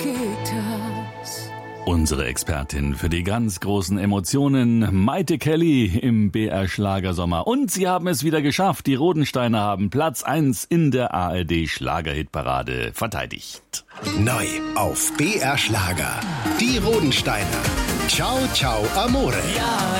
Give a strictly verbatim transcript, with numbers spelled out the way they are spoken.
geht das? Unsere Expertin für die ganz großen Emotionen, Maite Kelly im B R Schlagersommer. Und sie haben es wieder geschafft. Die Rodensteiner haben Platz eins in der A R D Schlagerhitparade verteidigt. Neu auf B R Schlager. Die Rodensteiner. Ciao, ciao, amore. Ja,